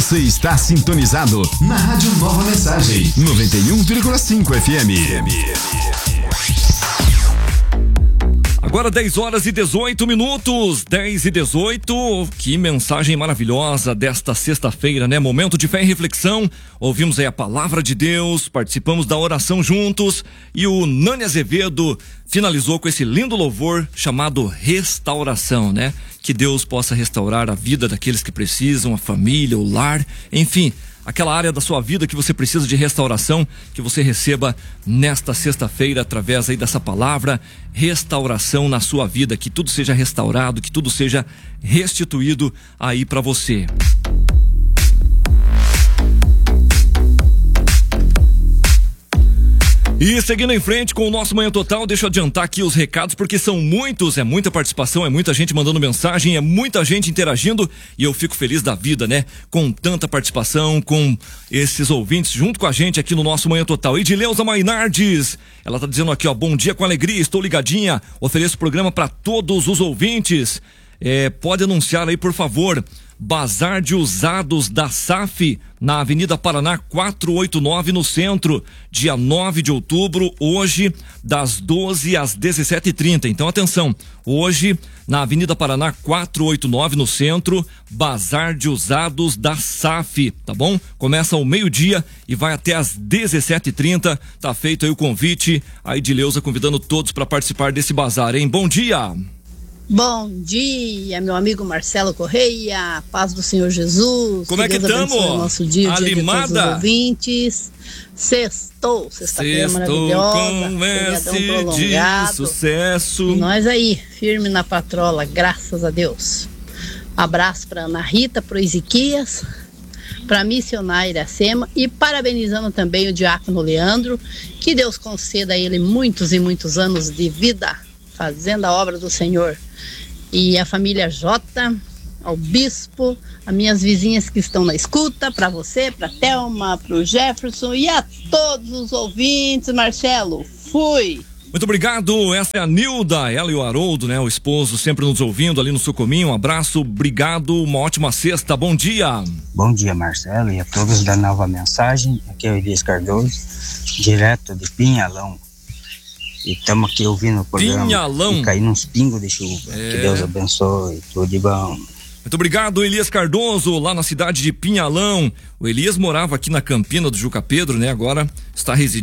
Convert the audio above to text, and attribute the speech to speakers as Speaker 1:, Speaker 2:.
Speaker 1: Você está sintonizado na Rádio Nova Mensagem 91,5 FM.
Speaker 2: Agora 10h18, 10h18, que mensagem maravilhosa desta sexta-feira, né? Momento de fé e reflexão, ouvimos aí a palavra de Deus, participamos da oração juntos e o Nani Azevedo finalizou com esse lindo louvor chamado Restauração, né? Que Deus possa restaurar a vida daqueles que precisam, a família, o lar, enfim, aquela área da sua vida que você precisa de restauração, que você receba nesta sexta-feira através aí dessa palavra, restauração na sua vida, que tudo seja restaurado, que tudo seja restituído aí para você. E seguindo em frente com o nosso Manhã Total, deixa eu adiantar aqui os recados, porque são muitos, é muita participação, é muita gente mandando mensagem, é muita gente interagindo, e eu fico feliz da vida, né? Com tanta participação, com esses ouvintes junto com a gente aqui no nosso Manhã Total. Edileuza Mainardes, ela tá dizendo aqui, ó, bom dia com alegria, estou ligadinha, ofereço o programa para todos os ouvintes. Pode anunciar aí, por favor, Bazar de Usados da SAF, na Avenida Paraná 489, no centro, dia 9 de outubro, hoje, das 12 às 17h30. Então, atenção, hoje, na Avenida Paraná 489, no centro, Bazar de Usados da SAF, tá bom? Começa ao meio-dia e vai até às 17h30. Tá feito aí o convite, a Edileuza convidando todos para participar desse bazar, hein? Bom dia!
Speaker 3: Bom dia, meu amigo Marcelo Correia, paz do Senhor Jesus.
Speaker 2: Como é que estamos?
Speaker 3: Nosso dia,
Speaker 2: animada?
Speaker 3: Dia de todos os ouvintes. Sexta-feira maravilhosa,
Speaker 2: com esse de sucesso.
Speaker 3: E nós aí, firme na patrola, graças a Deus. Abraço para Ana Rita, para o Ezequias, para a missionária Iracema e parabenizando também o diácono Leandro, que Deus conceda a ele muitos e muitos anos de vida, fazendo a obra do Senhor. E a família Jota, ao bispo, as minhas vizinhas que estão na escuta, para você, para Thelma, para o Jefferson e a todos os ouvintes. Marcelo, fui!
Speaker 2: Muito obrigado, essa é a Nilda, ela e o Haroldo, né, o esposo, sempre nos ouvindo ali no Sucominho. Um abraço, obrigado, uma ótima sexta, bom dia.
Speaker 4: Bom dia, Marcelo, e a todos da Nova Mensagem. Aqui é o Elias Cardoso, direto de Pinhalão. E estamos aqui ouvindo o programa.
Speaker 2: Pinhalão.
Speaker 4: E caindo uns pingos de chuva. Que Deus abençoe, tudo de bom.
Speaker 2: Muito obrigado, Elias Cardoso, lá na cidade de Pinhalão. O Elias morava aqui na Campina do Juca Pedro, né? Agora está residindo